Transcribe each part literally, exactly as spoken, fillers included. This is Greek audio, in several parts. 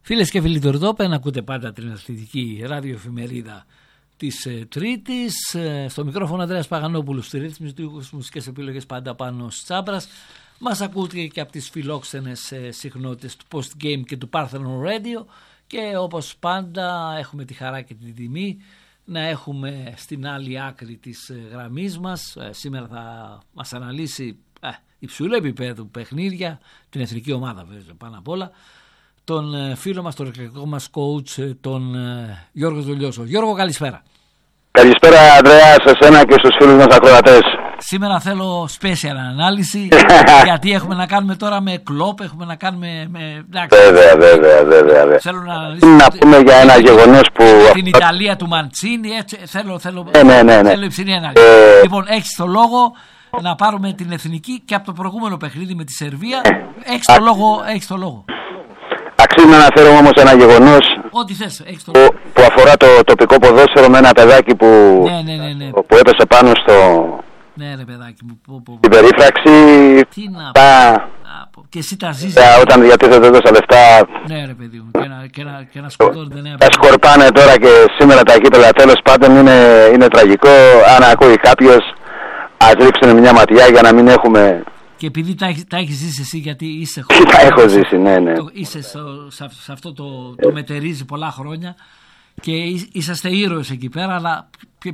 Φίλες και φίλοι του Ρτόπεν, ακούτε πάντα την αθλητική ραδιοεφημερίδα της ε, Τρίτης. Ε, στο μικρόφωνο Ανδρέας Παγανόπουλος, στη ρύθμιση του μουσικές επιλογές πάντα πάνω Τσάμπρας. Μας ακούτε και από τις φιλόξενες ε, συχνότητες του Post Game και του Parthenon Radio. Και όπως πάντα έχουμε τη χαρά και την τιμή να έχουμε στην άλλη άκρη της ε, γραμμής μας. Ε, σήμερα θα μας αναλύσει ε, υψηλού επίπεδου παιχνίδια, την εθνική ομάδα βέβαια πάνω απ' όλα, τον φίλο μας, τον εκλεκτικό μας coach, τον Γιώργο Δουλειώσο. Γιώργο, καλησπέρα. Καλησπέρα, Ανδρέα, σε εσένα και στους φίλους μας ακροατές. Σήμερα θέλω special ανάλυση, γιατί έχουμε να κάνουμε τώρα με κλόπ, έχουμε να κάνουμε με... Βέβαια, βέβαια, βέβαια. Θέλω να αναλύσω... Να πούμε για ένα γεγονός που... Την Ιταλία του Μαντσίνι, έτσι, θέλω, θέλω, ναι, ναι, ναι, ναι. θέλω υψηλή ανάλυση. Ε... Λοιπόν, έχεις το λόγο να πάρουμε την εθνική και από το προηγούμενο παιχνίδι με τη Σερβία. Έχεις το λόγο, έχεις το λόγο. Αξίζει να αναφέρω όμως ένα γεγονός το... που, που αφορά το τοπικό ποδόσφαιρο, με ένα παιδάκι που, ναι, ναι, ναι, ναι. που έπεσε πάνω στο... Ναι, ρε παιδάκι μου. Πω, πω, πω. Την περίφραξη. Τι να τα... πω. Και εσύ τα ζεις. Τα, όταν διατίθεται τόσα λεφτά. Ναι, ρε παιδί μου. Και να, και να, και να σκοτώνεται νέα. Τα σκορπάνε τώρα και σήμερα τα κύπελα. Τέλος πάντων είναι, είναι τραγικό. Αν ακούει κάποιος, ας ρίξουν μια ματιά για να μην έχουμε. Και επειδή τα, τα έχεις ζήσει εσύ, γιατί είσαι χωρίς. Τα έχω ζήσει, ναι, ναι. Το, είσαι στο, σε, σε αυτό το, το μετερίζει πολλά χρόνια και είσαστε ήρωες εκεί πέρα, αλλά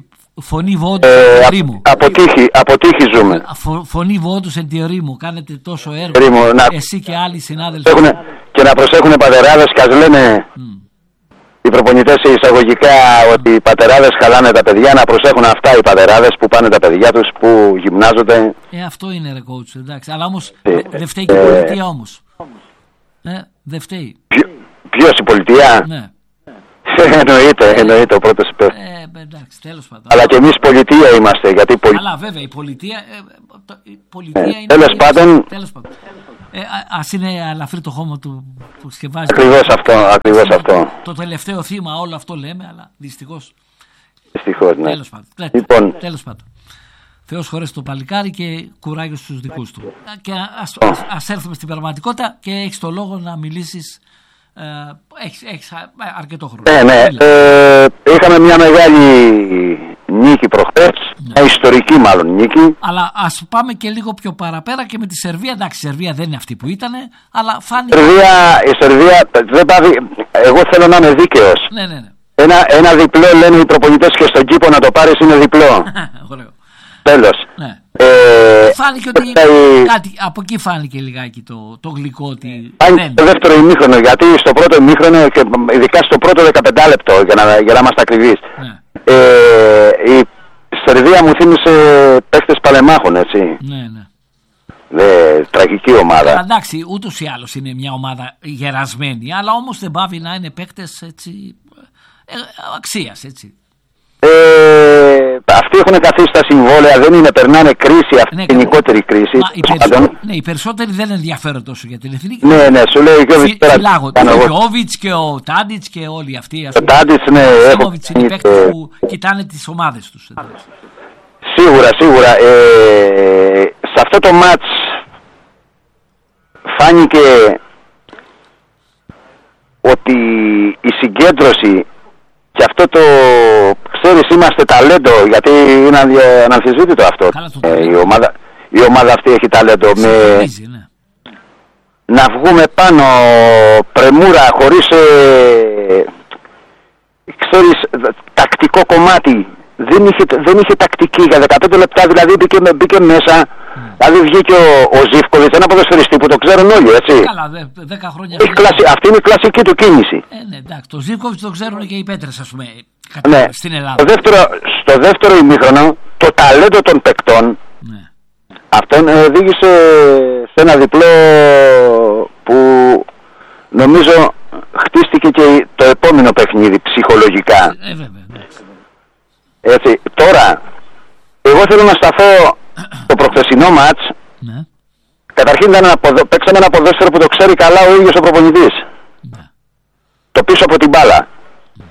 φωνή βόντου ε, εν ρήμου. Αποτύχει, αποτύχει ζούμε. Φω, φωνή βόντου εν τη ρήμου. Κάνετε τόσο έργο. Ρήμου, να... Εσύ και άλλοι συνάδελφοι. Έχουνε, και να προσέχουν οι πατεράδες και ας λένε mm. οι προπονητές εισαγωγικά ότι οι πατεράδες χαλάνε τα παιδιά. Να προσέχουν αυτά οι πατεράδες που πάνε τα παιδιά τους, που γυμνάζονται. Ε, αυτό είναι ρε coach, εντάξει. Αλλά όμως ε, δεν φταίει και η πολιτεία όμως. Ε, δεν φταίει. Ποιος, η πολιτεία? Ναι. εννοείται, εννοείται ο πρώτος υπεύθυνος. Ε, εντάξει, τέλος πάντων. Αλλά και εμείς πολιτεία είμαστε. Γιατί πολι... Αλλά βέβαια η πολιτεία, ε, το, η πολιτεία ε, είναι... Τέλος πάντων... Τέλος πάντων. Ε, ας είναι ελαφρύ το χώμα του που σκευάζει. Ακριβώς αυτό, ακριβώς είναι, αυτό. Το τελευταίο θύμα όλο αυτό λέμε, αλλά δυστυχώς. Δυστυχώς, ναι. Τέλος πάντων. Λοιπόν... Τέλος πάντων. Θεός χωρέσει το παλικάρι και κουράγιο στους δικούς του. Και ας, oh. ας, ας έρθουμε στην πραγματικότητα και έχεις το λόγο να μιλήσεις. Ε, έχεις, έχεις αρκετό χρόνο. Ναι, ναι. Ε, είχαμε μια μεγάλη νίκη προχθές. Ναι. Μια ιστορική μάλλον νίκη. Αλλά ας πάμε και λίγο πιο παραπέρα και με τη Σερβία. Εντάξει, η Σερβία δεν είναι αυτή που ήταν, αλλά φάνηκε. Η Σερβία, η Σερβία δεν πάβει. Εγώ θέλω να είμαι δίκαιος. Ναι, ναι, ναι. Ένα, ένα διπλό λένε οι προπονητές και στον κήπο να το πάρεις είναι διπλό. Ωραίο. Τέλος. Ναι. Ε, φάνηκε ότι ε, κάτι, από εκεί φάνηκε λιγάκι το, το γλυκό ότι δεν... Το δεύτερο ημίχρονο, γιατί στο πρώτο ημίχρονο και ειδικά στο πρώτο δεκαπέντε λεπτό, για να, για να είμαστε ακριβείς, ναι. ε, η Σερβία μου θύμισε παίχτες παλεμάχων, έτσι. Ναι, ναι. Δε, τραγική ομάδα. Εντάξει, ούτως ή άλλως είναι μια ομάδα γερασμένη, αλλά όμως δεν πάβει να είναι παίχτες έτσι, ε, αξίας, έτσι. Ε, αυτοί έχουν καθίσει στα συμβόλαια, δεν είναι, περνάνε κρίση, αυτή ναι, η γενικότερη κρίση. Μα, οι, περισσότεροι, ναι, οι περισσότεροι δεν ενδιαφέρονται τόσο για την εθνική. Ναι, ναι, σου λέει και ο Γιώβιτς και ο Τάντιτς και όλοι αυτοί. Ο Τάντιτς, ναι, έχω είναι οι παίκτες ε... που κοιτάνε τις ομάδες τους. Εντάξει. Σίγουρα, σίγουρα. Ε, σε αυτό το μάτς φάνηκε ότι η συγκέντρωση και αυτό το, ξέρεις, είμαστε ταλέντο, γιατί είναι αναμφισβήτητο αυτό. Ε, η, ομάδα, η ομάδα αυτή έχει ταλέντο. Με, ναι. Να βγούμε πάνω πρεμούρα χωρίς, ε, ξέρεις, τακτικό κομμάτι. Δεν είχε, δεν είχε τακτική για δεκαπέντε λεπτά, δηλαδή μπήκε, μπήκε μέσα. Mm. Δηλαδή βγήκε ο, ο Ζίβκοβιτς, ένα ποδοσφαιριστή που το ξέρουν όλοι, έτσι. Καλά, δέκα χρόνια. Κλασι, αυτή είναι η κλασική του κίνηση. Ε, ναι, εντάξει, το Ζίβκοβιτς το ξέρουν και οι Πέτρες, ας πούμε, ναι. στην Ελλάδα. Στο δεύτερο, στο δεύτερο ημίχρονο, το ταλέντο των παικτών, ναι. αυτόν οδήγησε σε ένα διπλό που νομίζω χτίστηκε και το επόμενο παιχνίδι ψυχολογικά. Ε, βέβαια, ναι. Έτσι, τώρα, εγώ θέλω να σταθώ το προχθεσινό μάτς. Ναι. Καταρχήν ήταν ένα ποδο... παίξαμε ένα ποδόσφαιρο που το ξέρει καλά ο ίδιος ο προπονητής. Ναι. Το πίσω από την μπάλα. Ναι.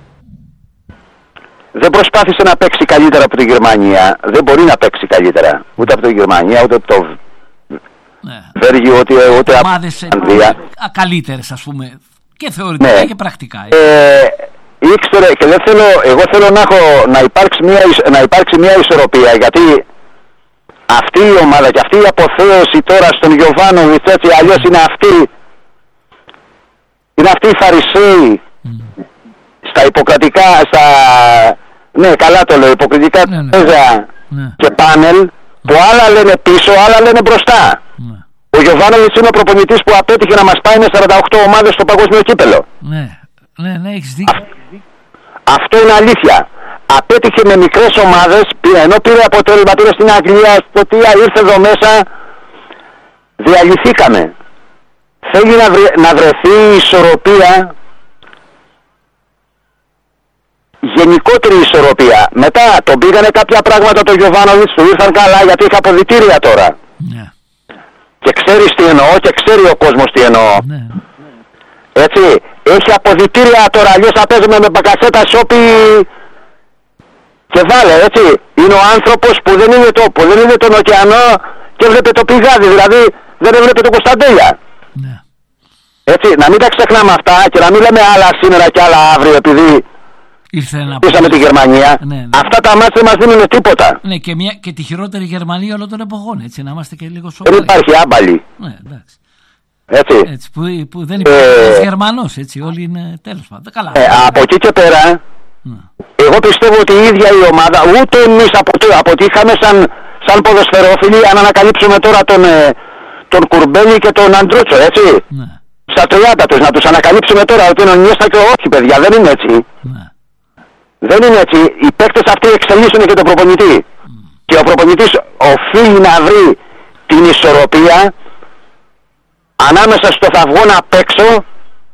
Δεν προσπάθησε να παίξει καλύτερα από τη Γερμανία. Δεν μπορεί να παίξει καλύτερα ούτε από τη Γερμανία, ούτε από το ναι. Βέλγιο, ούτε, ούτε από την Ανδία. Καλύτερες, ας πούμε. Και θεωρητικά ναι. και πρακτικά. Ε, ήξερε και δεν θέλω, εγώ θέλω να, έχω, να, υπάρξει μια, να υπάρξει μια ισορροπία, γιατί αυτή η ομάδα και αυτή η αποθέωση τώρα στον Γιωβάνοβιτς, έτσι αλλιώς είναι αυτή, είναι αυτοί οι Φαρισαίοι mm. στα υποκρατικά, στα, ναι καλά το λέω, υποκρατικά ναι, ναι. Ναι. και πάνελ που άλλα λένε πίσω, άλλα λένε μπροστά. Ναι. Ο Γιωβάνοβιτς είναι ο προπονητής που απέτυχε να μας πάει με σαράντα οκτώ ομάδες στο παγκόσμιο κύπελο. Ναι, ναι, ναι, έχεις δίκιο. Α, αυτό είναι αλήθεια. Απέτυχε με μικρές ομάδες, ενώ πήρε αποτέλεσμα, πήρε στην Αγγλία, στο τι ήρθε εδώ μέσα, διαλυθήκαμε. Θέλει να, βρε, να βρεθεί η ισορροπία, γενικότερη ισορροπία. Μετά τον πήγανε κάποια πράγματα το Γιωβάνοβιτς, του ήρθαν καλά γιατί είχε αποδυτήρια τώρα. Ναι. Και ξέρεις τι εννοώ και ξέρει ο κόσμος τι εννοώ. Ναι. Έτσι, έχει αποδυτήρια τώρα, αλλιώς θα παίζουμε με μπακασέτα σόπι και βάλε, έτσι. Είναι ο άνθρωπος που δεν είναι, το, που δεν είναι τον ωκεανό και έβλεπε το πηγάδι, δηλαδή δεν έβλεπε το Κωνσταντέλια. Ναι. Έτσι, να μην τα ξεχνάμε αυτά και να μην λέμε άλλα σήμερα και άλλα αύριο επειδή πήσαμε τη Γερμανία. Ναι, ναι. Αυτά τα μάτια δεν μας δίνουν τίποτα. Ναι, και, μια, και τη χειρότερη Γερμανία όλων των εποχών, έτσι, να είμαστε και λίγο σοβαροί. Δεν υπάρχει άμπαλη. Ναι, εντάξει. Έτσι. Έτσι, που, που δεν υπάρχει ε, Γερμανός, έτσι, όλοι είναι τέλος πάντων. Καλά. Ε, από εκεί και πέρα, ναι. εγώ πιστεύω ότι η ίδια η ομάδα, ούτε εμείς από, από ό,τι είχαμε σαν, σαν ποδοσφαιρόφιλοι, αν ανακαλύψουμε τώρα τον, τον Κουρμπέλη και τον Αντρούτσο, έτσι. Ναι. Στα τριάντα τους, να τους ανακαλύψουμε τώρα ότι είναι ο Νιέστα και όχι, παιδιά, δεν είναι έτσι. Ναι. Δεν είναι έτσι. Οι παίκτες αυτοί εξελίσσουν και τον προπονητή. Mm. Και ο προπονητής οφείλει να βρει την ισορροπία ανάμεσα στο θα βγω να παίξω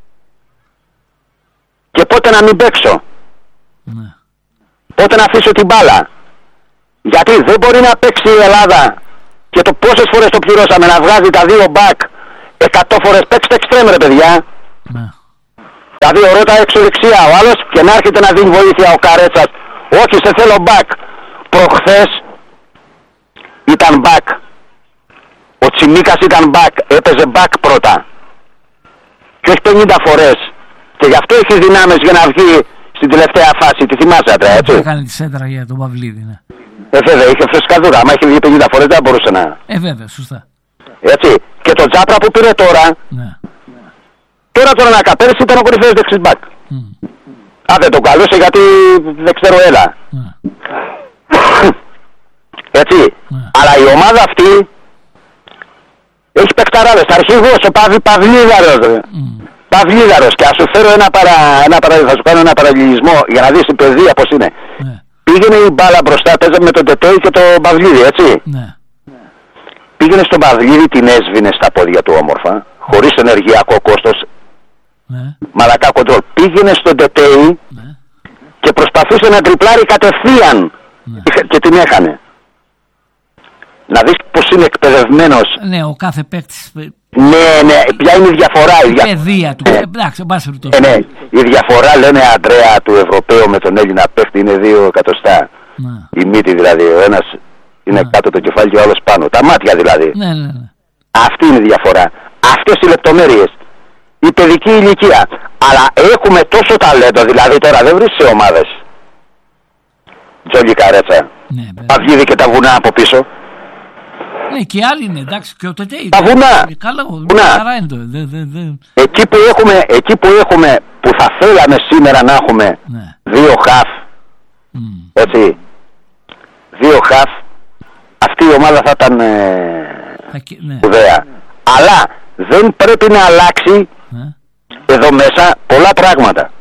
και πότε να μην παίξω. Mm. Πότε να αφήσω την μπάλα. Γιατί δεν μπορεί να παίξει η Ελλάδα και το πόσες φορές το πληρώσαμε να βγάζει τα δύο μπακ εκατό φορές. Παίξτε εξτρέμ ρε παιδιά. Mm. Δηλαδή ο Ρώτα έξω δεξιά, ο άλλος και να έρχεται να δίνει βοήθεια ο Καρέτσας. Όχι, σε θέλω μπακ. Προχθές ήταν μπακ. Ο Τσιμίκας ήταν μπακ, έπαιζε μπακ πρώτα. Και όχι πενήντα φορές. Και γι' αυτό έχει δυνάμεις για να βγει στην τελευταία φάση. Τη θυμάσαι, ατρέ, έτσι. Έκανε τη σέντρα για τον Παυλίδη, ναι. Ε, βέβαια, είχε φρεσκαδούρα. Άμα είχε βγει πενήντα φορές δεν μπορούσε να. Ε, βέβαια, σωστά. Έτσι. Και το Τζάπρα που πήρε τώρα. Ναι. Τώρα τον Ανακαπέρση ήταν ο κορυφαίος δεξής μπακ. Mm. Α, δεν τον καλούσε γιατί δεν ξέρω έλα. Mm. Έτσι. Mm. Αλλά η ομάδα αυτή έχει παικταράδες. Αρχηγός ο Παβ, Παυλίδαρος. Mm. Παυλίδαρος. Και ας σου φέρω ένα, παρα, ένα παρα, θα σου κάνω ένα παραλληλισμό για να δεις η παιδεία πως είναι. Mm. Πήγαινε η μπάλα μπροστά, παίζαμε με τον Τετέι και τον Παυλίδη, έτσι. Mm. Πήγαινε στον Παυλίδη, την έσβηνε στα πόδια του όμορφα, χωρίς ενεργειακό κόστος. Ναι. Μαλακά κοντρόλ. Πήγαινε στον Τετέι ναι. και προσπαθούσε να τριπλάρει κατευθείαν ναι. και την έχανε. Να δεις πως είναι εκπαιδευμένος. Ναι, ο κάθε παίκτης. Ναι, ναι, ποια είναι η διαφορά. Η δια... παιδεία του. Ε, εντάξει, μπάσε ρωτώ. Ναι, ναι, η διαφορά λένε Αντρέα του Ευρωπαίου με τον Έλληνα παίκτη είναι δύο εκατοστά. Ναι. Η μύτη δηλαδή, ο ένας είναι ναι. κάτω το κεφάλι και ο άλλος πάνω. Τα μάτια δηλαδή. Ναι, ναι, ναι. Αυτή είναι η διαφορά. Αυτές οι λεπτομέρειες. Η παιδική ηλικία. Αλλά έχουμε τόσο ταλέντο, δηλαδή τώρα δεν βρίσκει σε ομάδες. Τζόλι Καρέτσα. Ναι, Παυλίδη και τα βουνά από πίσω. Ναι, και άλλοι είναι, εντάξει, και ο Τετέι. Τα βουνά. Καλά, βουνά. Δε, δε, δε. Εκεί, που έχουμε, εκεί που έχουμε, που θα θέλαμε σήμερα να έχουμε ναι. δύο χαφ, mm. έτσι, δύο χαφ, αυτή η ομάδα θα ήταν ε, ναι. σπουδαία. Αλλά δεν πρέπει να αλλάξει ναι. εδώ μέσα πολλά πράγματα.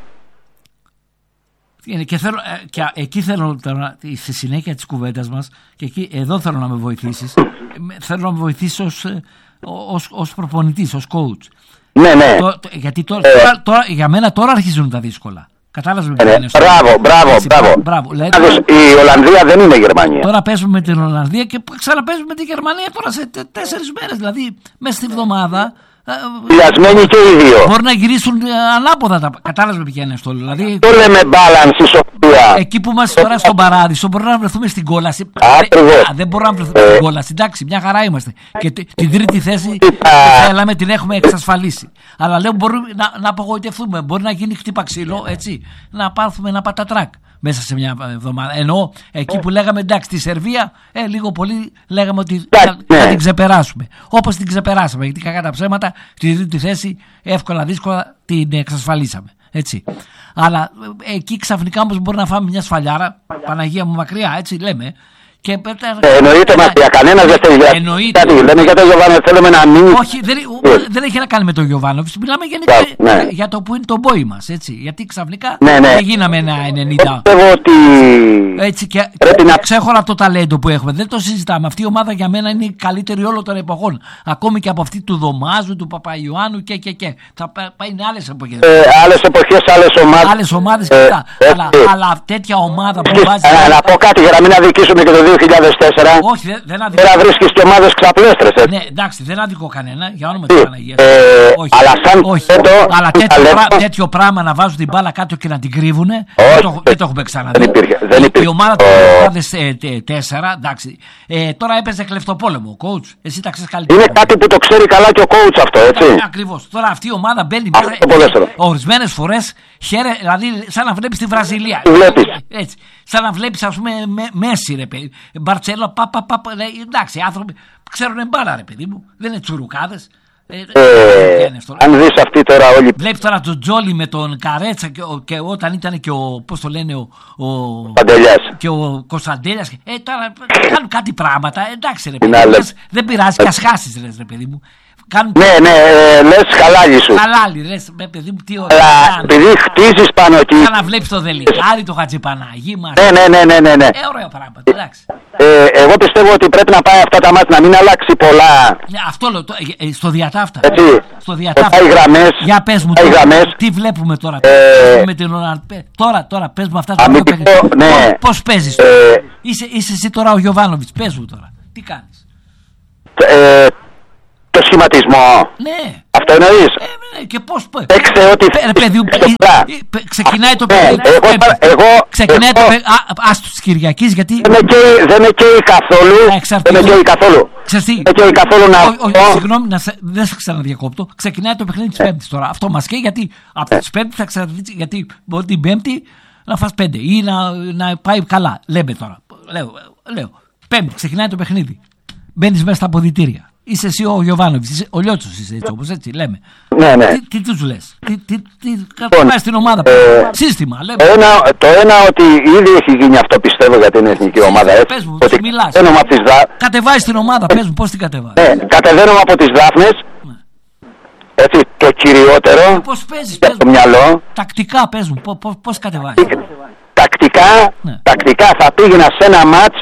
Και, θέλω, και εκεί θέλω τώρα, στη συνέχεια της κουβέντας μας, και εκεί, εδώ θέλω να με βοηθήσεις, θέλω να με βοηθήσεις ως, ως, ως προπονητής, ως coach. Ναι, ναι. Το, το, γιατί τώρα, ε, τώρα, τώρα, για μένα τώρα αρχίζουν τα δύσκολα. Κατάλαβες με ε, ναι. Μπράβο, μπράβο, έτσι, μπράβο. μπράβο. Λέει, η Ολλανδία δεν είναι Γερμανία. Τώρα παίζουμε με την Ολλανδία και ξαναπαίζουμε με τη Γερμανία τώρα σε τέσσερις μέρες. Δηλαδή, μέσα στη βδομάδα Πηλιασμένοι και οι δύο. Μπορεί να γυρίσουν ανάποδα τα. Κατάλαβε ποια είναι αυτό. Δηλαδή, το λέμε balance, ισορροπία. Εκεί που είμαστε τώρα στον παράδεισο, μπορούμε να βρεθούμε στην κόλαση. Ακριβώς. Δεν μπορούμε να βρεθούμε ε. στην κόλαση. Εντάξει, μια χαρά είμαστε. Και την τρίτη θέση που θέλαμε την έχουμε εξασφαλίσει. Αλλά λέω μπορούμε να, να απογοητευτούμε. Μπορεί να γίνει χτύπα ξύλο, έτσι. Να πάρθουμε ένα πατατράκ μέσα σε μια εβδομάδα. Ενώ εκεί που λέγαμε εντάξει τη Σερβία, ε, λίγο πολύ λέγαμε ότι θα, θα την ξεπεράσουμε. Όπως την ξεπεράσαμε. Γιατί κακά τα ψέματα, τη τρίτη θέση εύκολα δύσκολα την εξασφαλίσαμε. Έτσι. Αλλά εκεί ξαφνικά όμως μπορεί να φάμε μια σφαλιάρα, Παναγία μου μακριά, έτσι λέμε. Και... Ε, εννοείται μακριά, κανένας δεν θέλει. Εννοείται. Κάτι, λέμε για τον Γιωβάνοβιτς, θέλουμε να μην. Όχι, δεν, δεν έχει να κάνει με τον Γιωβάνοβιτς. Μιλάμε γενικά ναι. για το που είναι το μπόι μας. Έτσι. Γιατί ξαφνικά ναι, ναι. δεν γίναμε ένα ενενήντα. Πιστεύω ότι. Έτσι, και πρέπει να. Ξέχωρα το ταλέντο που έχουμε. Δεν το συζητάμε. Αυτή η ομάδα για μένα είναι η καλύτερη όλων των εποχών. Ακόμη και από αυτή του Δωμάζου, του Παπαϊωάννου και και και. Θα πάει είναι άλλες εποχές. Ε, άλλες εποχές, άλλες ομάδες. Άλλες ομάδες ε, και ε, αλλά, ε, αλλά τέτοια ομάδα που βάζει. Ε, να πω κάτι για να μην αδικήσουμε και το δύο χιλιάδες τέσσερα. Όχι, δεν, δεν αδικώ. Τώρα βρίσκεις και ομάδες ξαπλέστρες. Ναι, εντάξει, δεν αδικώ κανένα. Για όνομα της Παναγίας. Ε, όχι, αλλά σαν όχι. Τέτο, αλλά τέτοιο, πρά, τέτοιο πράγμα να βάζουν την μπάλα κάτω και να την κρύβουνε. Όχι, δεν, το, δεν το έχουμε ξαναδεί. Δεν υπήρχε. Δεν υπήρχε. Η ομάδα του δύο χιλιάδες τέσσερα, εντάξει. Ε, τώρα έπαιζε κλεφτοπόλεμο. Coach, εσύ τα ξέρεις καλύτερα. Είναι κάτι που το ξέρει καλά και ο coach αυτό, έτσι. Ε, ακριβώς. Τώρα αυτή η ομάδα μπαίνει μέσα. Ορισμένες φορές χαίρε, δηλαδή σαν να βλέπεις τη Βραζιλία. Βλέπεις. Έτσι. Σαν να βλέπεις, ας πούμε, Μέση, ρε παιδί. Μπαρτσέλο, πα, πα, πα, εντάξει, άνθρωποι ξέρουν μπάλα, ρε παιδί μου. Δεν είναι τσουρουκάδες. Ε, ε, αν δεις αυτή τώρα όλοι. Βλέπεις τώρα τον Τζόλι με τον Καρέτσα και, και όταν ήταν και ο, πώς το λένε, ο, ο Παντελιάς και ο Κωνσταντέλιας. Ε, τώρα κάνουν κάτι πράγματα, εντάξει ρε παιδί μου. Δεν πειράζει και ας χάσεις, ρε παιδί μου. Κάνουν... Ναι, ναι, ε, λες χαλάλι σου. Χαλάλι, λες, παιδί μου, τι ωραία. Αλλά επειδή χτίζεις πάνω εκεί. Σαν να βλέπεις το Δελικάρι, το Χατζηπαναγί μας. Ναι, ναι, ναι, ναι, ναι, ναι. Ε, ωραία πράγματα, εντάξει. Ε, εγώ πιστεύω ότι πρέπει να πάει αυτά τα μάτια να μην αλλάξει πολλά. Ναι, αυτό λέω, το, ε, στο διατάφτα. Έτσι. Στο διατάφτα. Πάει γραμμές. Για πες μου τώρα, τι βλέπουμε τώρα. Ε, με την, τώρα, τώρα, πες μου αυτά τα δύο παιχνίδια. Ναι. Πώς παίζεις. Ε, είσαι, είσαι εσύ τώρα ο Γιωβάνοβιτς, πες μου τώρα. Τι κάνεις. Ε, το σχηματισμό. Ναι. Αυτό εννοείς. Ε, και πώς. Έξε ότι. Ε, παιδί, ε, ξεκινάει το παιχνίδι. Ναι, εγώ, εγώ, ξεκινάει εγώ, το παιχνίδι. Άστο της Κυριακής, γιατί. Δεν με καίει καθόλου. Δεν με καίει καθόλου. Δεν με καίει καθόλου να. Όχι, συγγνώμη, δεν σε ξαναδιακόπτω. Ξεκινάει το παιχνίδι της Πέμπτης τώρα. Αυτό μας καίει γιατί από τις Πέμπτης θα ξαναδείξει. Γιατί μπορεί την Πέμπτη να φας πέντε ή να πάει καλά. Λέμε τώρα. Λέω. Πέμπτη ξεκινάει το παιχνίδι. Μπαίνεις μέσα στα αποδυτήρια. Είσαι εσύ ο Γιωβάνοβιτς, ο Λιώτσος είσαι έτσι όπως έτσι λέμε. Ναι, ναι. Τι, τι τους λες, τι, τι, τι κατεβάζει στην ομάδα, ε, σύστημα λέμε. Το ένα, το ένα ότι ήδη έχει γίνει αυτό πιστεύω για την εθνική ομάδα. Έτσι, πες μου, ότι μιλάς. Από τις δα... Κατεβάζεις την ομάδα, πες μου πώς την κατεβάζεις. Ναι, κατεβαίνουμε από τις Δάφνες, ναι. Έτσι, το κυριότερο, πώς παίζεις, για πες το μου. μυαλό. Τακτικά πες μου, πώς, πώς κατεβάζεις. Τακτικά, ναι. Τακτικά θα πήγαινα σε ένα μάτς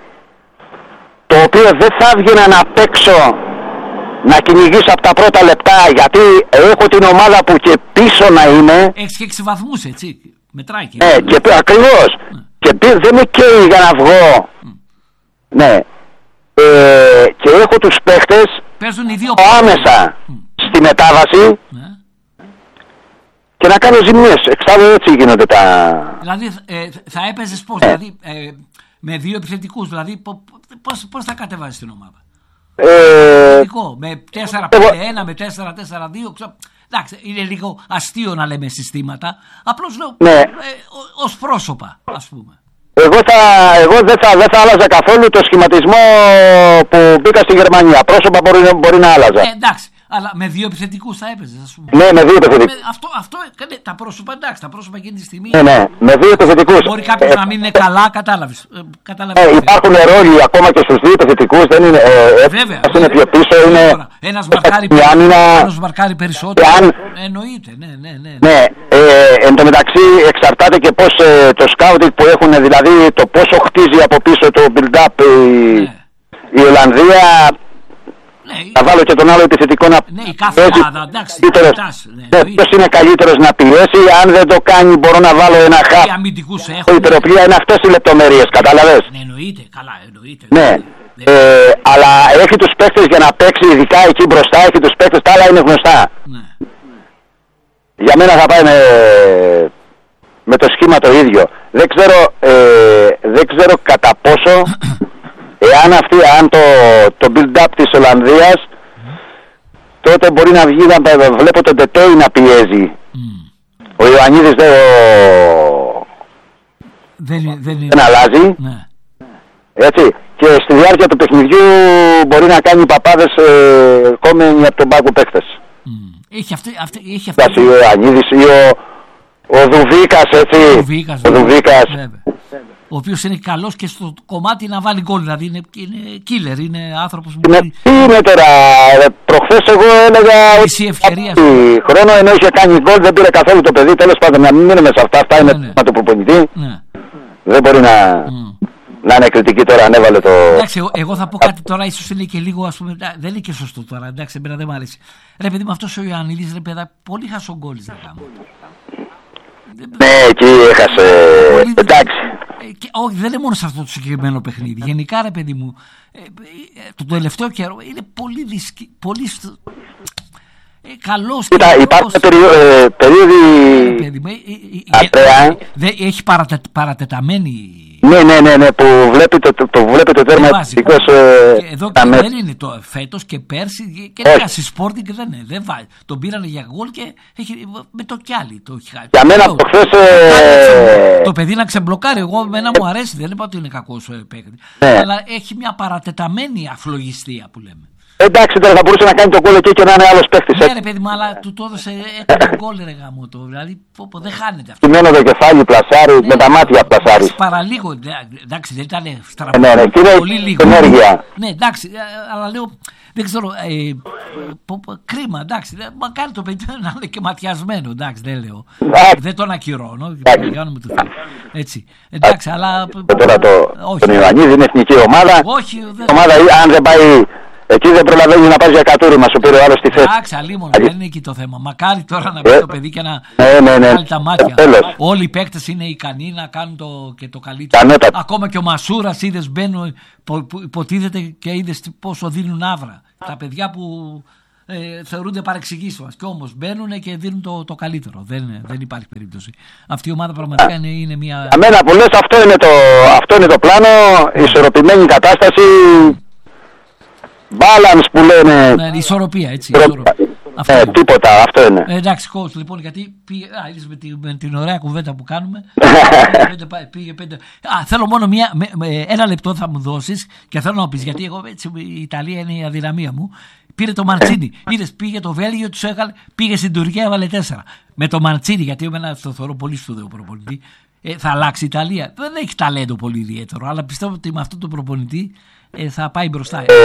το οποίο δεν θα έβγαινα να παίξω να κυνηγήσω από τα πρώτα λεπτά, γιατί έχω την ομάδα που και πίσω να είμαι. Έχεις και έξι βαθμούς, έτσι. Μετράει και. Ναι, και ακριβώς. Mm. Και δεν με καίει για να βγω. Mm. Ναι. Ε, και έχω τους παίχτες παίζουν οι δύο άμεσα mm. στη μετάβαση mm. και να κάνω ζημιές. Εξάλλου έτσι γίνονται τα. Δηλαδή ε, θα έπαιζες πώς, ε. δηλαδή ε, με δύο επιθετικούς, δηλαδή πώς, πώς θα κατεβάζεις την ομάδα. Ε, με τέσσερα πέντε ένα, με τέσσερα τέσσερα δύο. Εντάξει, είναι λίγο αστείο να λέμε συστήματα. Απλώς λέω ναι. ε, ως πρόσωπα, ας πούμε. Εγώ, θα, εγώ δεν, θα, δεν θα άλλαζα καθόλου το σχηματισμό που μπήκα στη Γερμανία. Πρόσωπα μπορεί, μπορεί να άλλαζα. Ε, εντάξει, αλλά με δύο επιθετικούς θα έπαιζες, ας πούμε. Ναι, με δύο επιθετικούς. Με, αυτό, αυτό ναι, τα πρόσωπα, εντάξει, τα πρόσωπα εκείνη τη στιγμή. Ναι, ναι, με δύο επιθετικούς. Μπορεί κάποιος ε, να μην είναι καλά, κατάλαβες. Ε, ε, υπάρχουν ρόλοι ακόμα και στους δύο επιθετικούς. Δεν είναι. Ε, Βέβαια. Ε, είναι πιο πίσω. Είναι, ένας μαρκάρει, μαρκάρει περισσότερο. Αν, εννοείται, ναι, ναι, ναι. ναι. ναι ε, εν τω μεταξύ εξαρτάται και πώς ε, το σκάουτινγκ που έχουν, δηλαδή το πόσο χτίζει από πίσω το build-up η, ναι. η Ολλανδία. Ναι, θα βάλω και τον άλλο επιθετικό να ναι, η κάθε ομάδα, εντάξει. Ναι, ποιος είναι καλύτερος να πιέσει, αν δεν το κάνει μπορώ να βάλω ένα χάπ. Οι αμυντικούς έχουν. Η υπεροπλία είναι αυτές οι λεπτομέρειες, κατάλαβες. Ναι, εννοείται, καλά, εννοείται. Ναι, Ε, αλλά έχει τους παίκτες για να παίξει, ειδικά εκεί μπροστά, έχει τους παίκτες, τα άλλα είναι γνωστά. Ναι. Για μένα θα πάει με, με το σχήμα το ίδιο. Δεν ξέρω, ε, δεν ξέρω κατά πόσο, εάν αυτή, αν το, το build-up της Ολλανδίας, τότε μπορεί να βγει, να βλέπω τον Τετέι να πιέζει. Mm. Ο Ιωαννίδης δεν, ο... δεν, δεν, δεν αλλάζει. Ναι. Έτσι. Και στη διάρκεια του παιχνιδιού μπορεί να κάνει παπάδες ε, κόμενοι από τον πάγκο παίκτες. Mm. Έχει αυτή, αυτή, έχει αυτή... Ο Ιωαννίδης ή ο, ο Δουβίκας, έτσι. Ο Δουβίκας, ο, Δουβίκας. Ο οποίος είναι καλός και στο κομμάτι να βάλει γκολ. Δηλαδή είναι, είναι killer, είναι άνθρωπος που είναι, μπορεί... Τι είναι τώρα, προχθές εγώ έλεγα ότι ευκαιρία χρόνο ενώ είχε κάνει γκολ δεν πήρε καθόλου το παιδί. Τέλος πάντων να μην μείνουμε σε αυτά, αυτά είναι ναι, ναι. το προπονητή. Ναι. Δεν μπορεί να... Mm. Να είναι κριτική τώρα, αν έβαλε το. Εντάξει, εγώ, εγώ θα πω κάτι τώρα, ίσως είναι και λίγο, ας πούμε, δεν είναι και σωστό τώρα. Εντάξει, εμένα δεν μου αρέσει. Ρε παιδί μου, αυτός ο Ιωαννίδης, ρε παιδά, πολύ χασογκόλης δεν κάνω. Ναι, εκεί έχασε. Πολύ... Εντάξει. Και, όχι, δεν είναι μόνο σε αυτό το συγκεκριμένο παιχνίδι. Γενικά, ρε παιδί μου, ε, ε, το τελευταίο καιρό είναι πολύ δυσκ... πολύ. Ε, καλός. Κοίτα, υπάρχουν περίοδοι. Έχει παρατε, παρατεταμένη. Ναι, ναι, ναι, ναι, που βλέπει το, το, το, βλέπει το τέρμα ευτυχώς, ε, εδώ και δεν είναι το φέτος και πέρσι και έλεγα στη Sporting δεν είναι, δεν βάζει. Τον πήρανε για γκολ και έχει, με το κι άλλη το έχει χάσει. Για μένα το χθες... Ε... Το παιδί να ξεμπλοκάρει, εγώ εμένα μου αρέσει, δεν είπα ότι είναι κακός παίκτη. Ναι. Αλλά έχει μια παρατεταμένη αφλογιστία που λέμε. Εντάξει, τώρα θα μπορούσε να κάνει το γκολ εκεί και να είναι άλλος παίκτης. Ναι, ρε παιδί μου, αλλά του το έδωσε έκανε γκολ, ρε γάμο το. Δηλαδή, πω, πω, δεν χάνεται αυτό. Κειμένο το κεφάλι, πλασάρι, ναι, με τα μάτια πλασάρι. Παραλίγο, εντάξει, δεν ήταν στραβό. Ναι, ναι, ναι, πολύ λίγο. Ενέργεια. Ναι, εντάξει, αλλά λέω, δεν ξέρω, ε, πω, πω, κρίμα, εντάξει. Μακάρι το παιδί να είναι και ματιασμένο, εντάξει, δεν λέω. Δεν τον ακυρώνω. Έτσι. Εντάξει, αλλά. Τώρα τον Ιωαννίδη είναι εθνική ομάδα. Όχι, ομάδα, αν δεν πάει. Εκεί δεν προλαβαίνει να πάει για κατούρι, μας σου πήρε ο άλλος στη θέση. Εντάξει, αλίμονο, δεν είναι εκεί το θέμα. Μακάρι τώρα να μπει ε, το παιδί και να ναι, ναι, ναι. βγάλει τα μάτια. Ε, Όλοι οι παίκτες είναι ικανοί να κάνουν το, και το καλύτερο. Κανέτα. Ακόμα και ο Μασούρας είδες μπαίνουν, υποτίθεται και είδες πόσο δίνουν άβρα. Τα παιδιά που ε, θεωρούνται παρεξηγήσεις μας. Και όμως μπαίνουν και δίνουν το, το καλύτερο. Δεν, δεν υπάρχει περίπτωση. Αυτή η ομάδα πραγματικά είναι, είναι μια. Για μένα που λες, αυτό είναι το, αυτό είναι το πλάνο, ισορροπημένη κατάσταση. Balance που λένε. Ναι, ισορροπία, έτσι. Προ... Ισορροπία. Αυτό ε, είναι. Τίποτα, αυτό είναι. Ε, εντάξει, coach, λοιπόν, γιατί πήγε, α, είδες με, τη, με την ωραία κουβέντα που κάνουμε. πήγε, πήγε πέντε. Α, θέλω μόνο μία, με, με, ένα λεπτό θα μου δώσεις και θέλω να μου πεις, γιατί εγώ έτσι, η Ιταλία είναι η αδυναμία μου. Πήρε το Μαντσίνι. Είδες, πήγε το Βέλγιο, τους έκανε, πήγε στην Τουρκία, έβαλε τέσσερα. Με το Μαντσίνι, γιατί εμένα το θεωρώ πολύ σπουδαίο προπονητή. Ε, θα αλλάξει η Ιταλία. Δεν έχει ταλέντο πολύ ιδιαίτερο, αλλά πιστεύω ότι με αυτόν τον προπονητή ε, θα πάει μπροστά. Ε,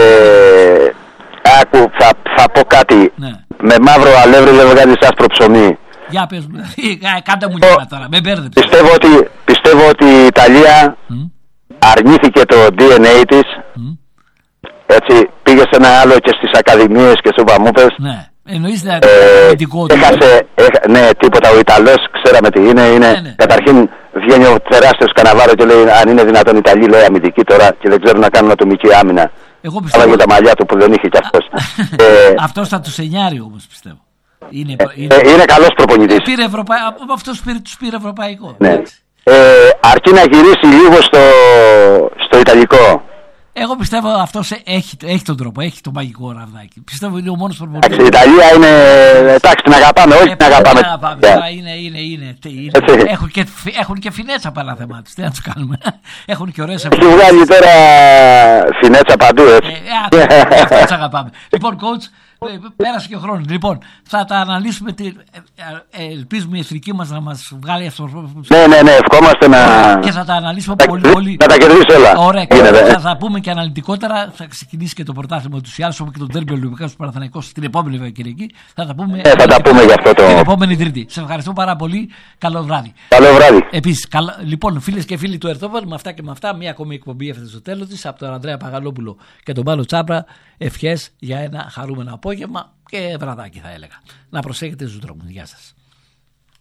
άκου, θα, θα πω κάτι. Ναι. Με μαύρο αλεύρι δεν βγάζει άσπρο ψωμί. Για πες μου, κάντε μου γέλα τώρα, με μπέρδεψε. Πιστεύω ότι, πιστεύω ότι η Ιταλία mm. αρνήθηκε το ντι εν έι της. Mm. Έτσι, πήγε σε ένα άλλο και στις ακαδημίες και στους βαμούπες. Ναι. Εννοείς να ε, έχασε, έχα, ναι, τίποτα. Ο Ιταλός ξέραμε τι είναι. είναι ναι, ναι. Καταρχήν βγαίνει ο τεράστιος Καναβάρο και λέει αν είναι δυνατόν Ιταλοί, λέει αμυντική τώρα και δεν ξέρουν να κάνουν ατομική άμυνα. Εγώ πιστεύω. Αλλά για τα μαλλιά του που δεν είχε κι αυτός. ε, αυτός θα τους εννιάρει όμως πιστεύω. Είναι, ε, είναι, ε, είναι καλός προπονητής. Ε, πήρε Ευρωπα... αυτός πήρε, τους πήρε ευρωπαϊκό. Ναι. Ε, αρκεί να γυρίσει λίγο στο, στο Ιταλικό. Εγώ πιστεύω αυτός έχει, έχει τον τρόπο, έχει το μαγικό ραβδάκι. Πιστεύω είναι ο μόνος προπονητής. Εντάξει, η Ιταλία είναι. Εντάξει, την αγαπάμε, όχι ε, την αγαπάμε. Την αγαπάμε. Yeah. Είναι, είναι, είναι, είναι. Έχουν, και, έχουν και φινέτσα πάνω θεμά τους. Τι να τους κάνουμε. Έχουν και ωραίες εμφανίσεις. Έχει βγάλει τώρα φινέτσα παντού, έτσι. Ε, ε, αυτό τους αγαπάμε. Λοιπόν, coach, πέρασε και ο χρόνος. Λοιπόν, θα τα αναλύσουμε. Τη, ε, ελπίζουμε η εθνική μας να μας βγάλει αυτό. Ναι, ναι, ναι, ευχόμαστε να. Και θα τα αναλύσουμε θα, πολύ, πολύ. Να τα κερδίσει όλα. Ωραία, θα, θα πούμε και αναλυτικότερα. Θα ξεκινήσει και το πρωτάθλημα του Ιάλου, όπως και τον τέρμπι Ολυμπιακός του Παναθηναϊκός την επόμενη Κυριακή. Θα τα πούμε. Ε, θα τα πούμε για αυτό το. Την επόμενη Τρίτη. Σε ευχαριστώ πάρα πολύ. Καλό βράδυ. Καλό βράδυ. Επίσης, καλ... λοιπόν, φίλες και φίλοι του Ερτόπερ, με αυτά και με αυτά, μία ακόμη εκπομπή έφτασε στο τέλος της από τον Ανδρέα Παγαλόπουλο και τον Πάλο Τσάπρα. Ευχές για ένα χαρούμενο απόγευμα και βραδάκι, θα έλεγα. Να προσέχετε στους δρόμους. Γεια σας.